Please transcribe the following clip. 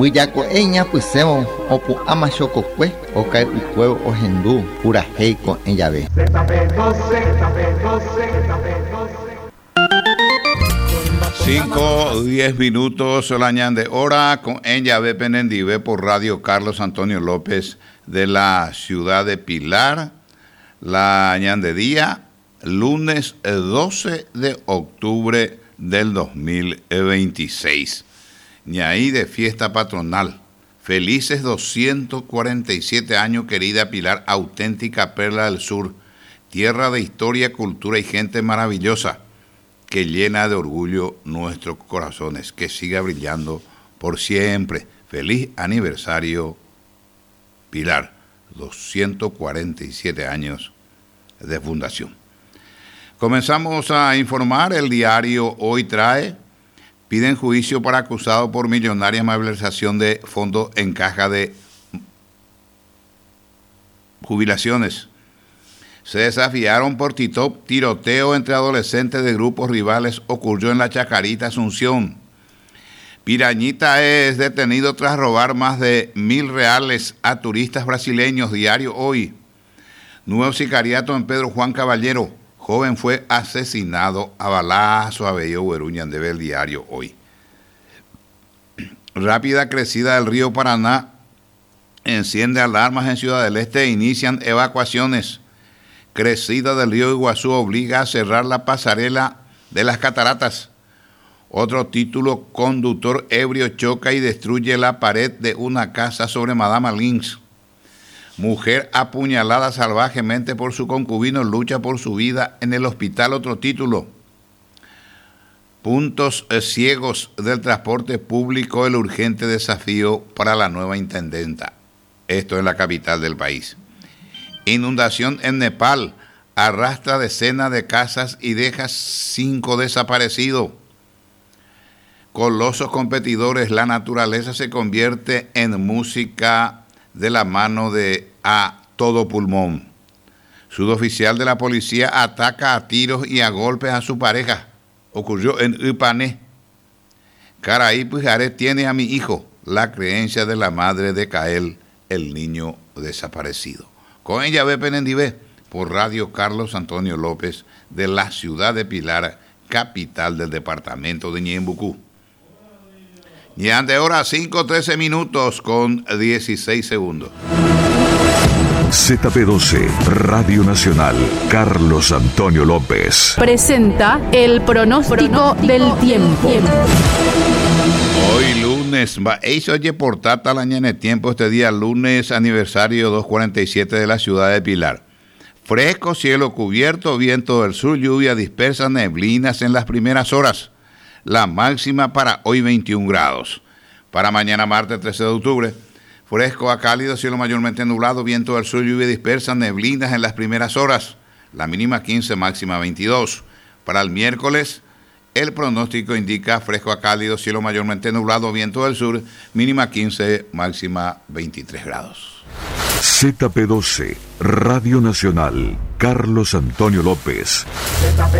Buillacoeña puseo opu amachococue ocae ucueo ohendú pura heico en llave. 5:10 la ñande hora con en llave penendive por Radio Carlos Antonio López de la ciudad de Pilar. La ñande día, lunes 12 de octubre del 2026. Ñaí de fiesta patronal. Felices 247 años, querida Pilar, auténtica perla del sur, tierra de historia, cultura y gente maravillosa, que llena de orgullo nuestros corazones, que siga brillando por siempre. Feliz aniversario, Pilar, 247 años de fundación. Comenzamos a informar. El diario Hoy trae: piden juicio para acusado por millonaria malversación de fondos en caja de jubilaciones. Se desafiaron por tiroteo entre adolescentes de grupos rivales. Ocurrió en la Chacarita, Asunción. Pirañita es detenido tras robar más de 1.000 reales a turistas brasileños. Diario Hoy. Nuevo sicariato en Pedro Juan Caballero. Joven fue asesinado a balazo a Bello Hueruña, de el diario Hoy. Rápida crecida del río Paraná enciende alarmas en Ciudad del Este e inician evacuaciones. Crecida del río Iguazú obliga a cerrar la pasarela de las cataratas. Otro título: conductor ebrio choca y destruye la pared de una casa sobre Madama Lynx. Mujer apuñalada salvajemente por su concubino lucha por su vida en el hospital. Otro título: puntos ciegos del transporte público, el urgente desafío para la nueva intendenta. Esto en la capital del país. Inundación en Nepal arrastra decenas de casas y deja 5 desaparecidos. Colosos competidores, la naturaleza se convierte en música de la mano de A Todo Pulmón. Suboficial de la policía ataca a tiros y a golpes a su pareja. Ocurrió en Ipané. Caraí Pujaré tiene a mi hijo, la creencia de la madre de Cael, el niño desaparecido. Con ella ve Penendivé por Radio Carlos Antonio López de la ciudad de Pilar, capital del departamento de Ñembucú. Y ante hora 5:13 con 16 segundos. ZP12, Radio Nacional, Carlos Antonio López. Presenta el pronóstico del tiempo. Hoy lunes, oye portata la ñane tiempo este día, lunes aniversario 247 de la ciudad de Pilar. Fresco, cielo cubierto, viento del sur, lluvia dispersa, neblinas en las primeras horas. La máxima para hoy 21 grados. Para mañana martes 13 de octubre, fresco a cálido, cielo mayormente nublado, viento del sur, lluvia dispersa, neblinas en las primeras horas. La mínima 15, máxima 22. Para el miércoles, el pronóstico indica fresco a cálido, cielo mayormente nublado, viento del sur, mínima 15, máxima 23 grados. ZP12, Radio Nacional, Carlos Antonio López.